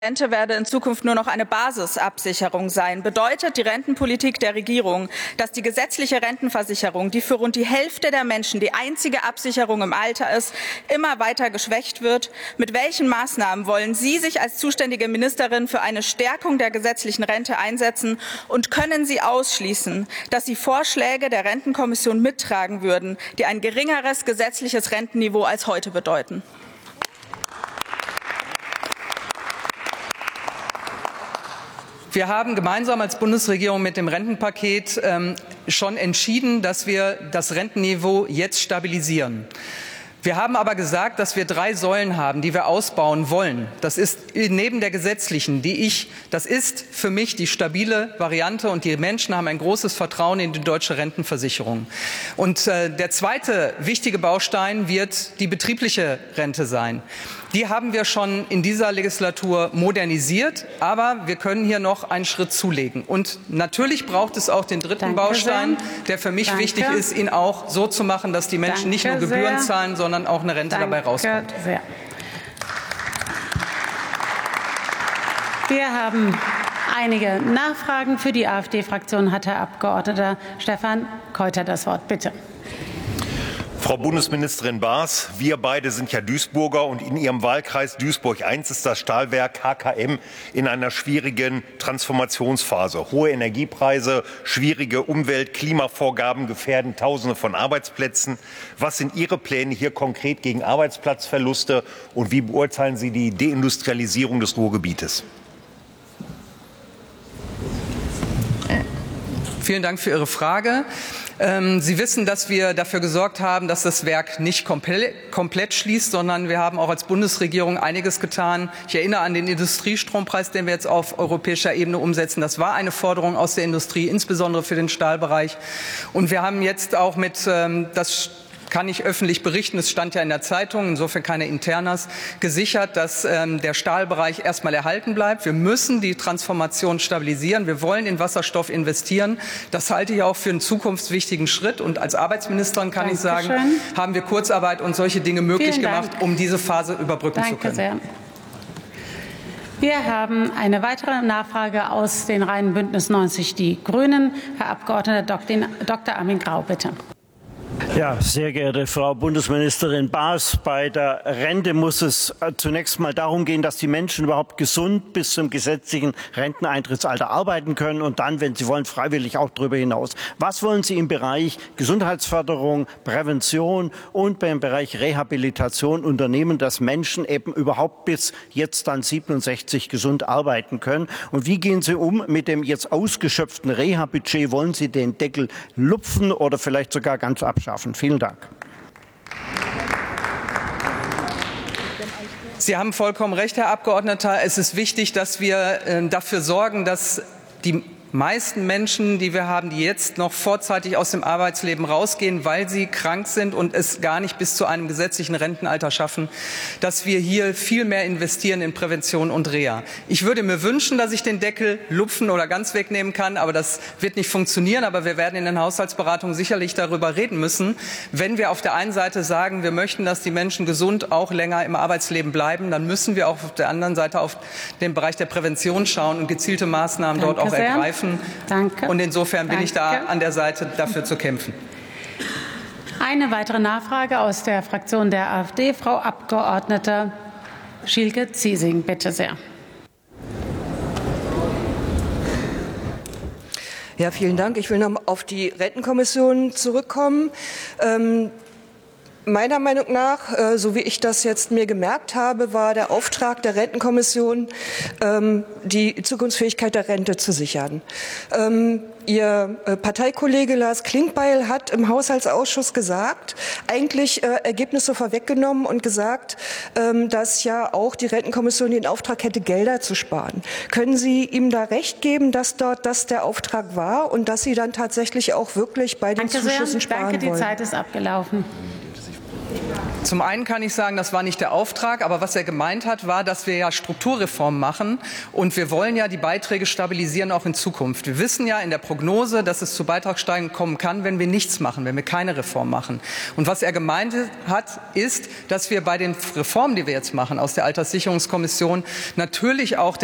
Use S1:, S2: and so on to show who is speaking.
S1: Rente werde in Zukunft nur noch eine Basisabsicherung sein. Bedeutet die Rentenpolitik der Regierung, dass die gesetzliche Rentenversicherung, die für rund die Hälfte der Menschen die einzige Absicherung im Alter ist, immer weiter geschwächt wird? Mit welchen Maßnahmen wollen Sie sich als zuständige Ministerin für eine Stärkung der gesetzlichen Rente einsetzen? Und können Sie ausschließen, dass Sie Vorschläge der Rentenkommission mittragen würden, die ein geringeres gesetzliches Rentenniveau als heute bedeuten?
S2: Wir haben gemeinsam als Bundesregierung mit dem Rentenpaket schon entschieden, dass wir das Rentenniveau jetzt stabilisieren. Wir haben aber gesagt, dass wir 3 Säulen haben, die wir ausbauen wollen. Das ist neben der gesetzlichen, das ist für mich die stabile Variante, und die Menschen haben ein großes Vertrauen in die deutsche Rentenversicherung. Und der zweite wichtige Baustein wird die betriebliche Rente sein. Die haben wir schon in dieser Legislatur modernisiert, aber wir können hier noch einen Schritt zulegen. Und natürlich braucht es auch den dritten Baustein, der für mich wichtig ist, ihn auch so zu machen, dass die Menschen nicht nur Gebühren zahlen, sondern auch eine Rente dabei rauskommt.
S3: Wir haben einige Nachfragen. Für die AfD-Fraktion hat Herr Abgeordneter Stefan Keuter das Wort. Bitte.
S4: Frau Bundesministerin Baas, wir beide sind ja Duisburger, und in Ihrem Wahlkreis Duisburg 1 ist das Stahlwerk HKM in einer schwierigen Transformationsphase. Hohe Energiepreise, schwierige Umwelt-, Klimavorgaben gefährden Tausende von Arbeitsplätzen. Was sind Ihre Pläne hier konkret gegen Arbeitsplatzverluste, und wie beurteilen Sie die Deindustrialisierung des Ruhrgebietes?
S2: Vielen Dank für Ihre Frage. Sie wissen, dass wir dafür gesorgt haben, dass das Werk nicht komplett schließt, sondern wir haben auch als Bundesregierung einiges getan. Ich erinnere an den Industriestrompreis, den wir jetzt auf europäischer Ebene umsetzen. Das war eine Forderung aus der Industrie, insbesondere für den Stahlbereich. Und wir haben jetzt auch das kann ich öffentlich berichten, es stand ja in der Zeitung, insofern keine Internas, gesichert, dass der Stahlbereich erstmal erhalten bleibt. Wir müssen die Transformation stabilisieren. Wir wollen in Wasserstoff investieren. Das halte ich auch für einen zukunftswichtigen Schritt. Und als Arbeitsministerin kann ich sagen, haben wir Kurzarbeit und solche Dinge möglich gemacht, um diese Phase überbrücken zu können.
S3: Danke sehr. Wir haben eine weitere Nachfrage aus den Reihen Bündnis 90 Die Grünen. Herr Abgeordneter Dr. Armin Grau, bitte.
S5: Ja, sehr geehrte Frau Bundesministerin Baas, bei der Rente muss es zunächst mal darum gehen, dass die Menschen überhaupt gesund bis zum gesetzlichen Renteneintrittsalter arbeiten können und dann, wenn sie wollen, freiwillig auch darüber hinaus. Was wollen Sie im Bereich Gesundheitsförderung, Prävention und beim Bereich Rehabilitation unternehmen, dass Menschen eben überhaupt bis jetzt dann 67 gesund arbeiten können? Und wie gehen Sie um mit dem jetzt ausgeschöpften Reha-Budget? Wollen Sie den Deckel lupfen oder vielleicht sogar ganz abschaffen? Vielen Dank.
S2: Sie haben vollkommen recht, Herr Abgeordneter. Es ist wichtig, dass wir dafür sorgen, dass die meisten Menschen, die wir haben, die jetzt noch vorzeitig aus dem Arbeitsleben rausgehen, weil sie krank sind und es gar nicht bis zu einem gesetzlichen Rentenalter schaffen, dass wir hier viel mehr investieren in Prävention und Reha. Ich würde mir wünschen, dass ich den Deckel lupfen oder ganz wegnehmen kann, aber das wird nicht funktionieren. Aber wir werden in den Haushaltsberatungen sicherlich darüber reden müssen. Wenn wir auf der einen Seite sagen, wir möchten, dass die Menschen gesund auch länger im Arbeitsleben bleiben, dann müssen wir auch auf der anderen Seite auf den Bereich der Prävention schauen und gezielte Maßnahmen dort auch ergreifen.
S3: Danke.
S2: Und insofern bin ich da an der Seite, dafür zu kämpfen.
S3: Eine weitere Nachfrage aus der Fraktion der AfD. Frau Abgeordnete Schielke-Ziesing, bitte sehr.
S6: Ja, vielen Dank. Ich will noch auf die Rentenkommission zurückkommen. Meiner Meinung nach, so wie ich das jetzt mir gemerkt habe, war der Auftrag der Rentenkommission, die Zukunftsfähigkeit der Rente zu sichern. Ihr Parteikollege Lars Klingbeil hat im Haushaltsausschuss gesagt, eigentlich Ergebnisse vorweggenommen und gesagt, dass ja auch die Rentenkommission den Auftrag hätte, Gelder zu sparen. Können Sie ihm da recht geben, dass dort das der Auftrag war und dass Sie dann tatsächlich auch wirklich bei den Zuschüssen sparen wollen?
S3: Danke, die Zeit ist abgelaufen.
S2: Zum einen kann ich sagen, das war nicht der Auftrag, aber was er gemeint hat, war, dass wir ja Strukturreformen machen und wir wollen ja die Beiträge stabilisieren auch in Zukunft. Wir wissen ja in der Prognose, dass es zu Beitragssteigerungen kommen kann, wenn wir nichts machen, wenn wir keine Reform machen. Und was er gemeint hat, ist, dass wir bei den Reformen, die wir jetzt machen aus der Alterssicherungskommission, natürlich auch